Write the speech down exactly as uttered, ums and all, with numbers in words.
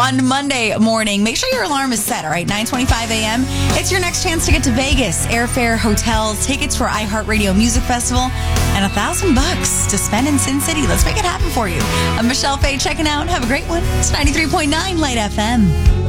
on Monday morning. Make sure your alarm is set, all right? nine twenty-five a.m. It's your next chance to get to Vegas. Airfare, hotels, tickets for iHeartRadio Music Festival, and a thousand bucks to spend in Sin City. Let's make it happen for you. I'm Michelle Faye checking out. Have a great one. It's ninety-three point nine Light F M.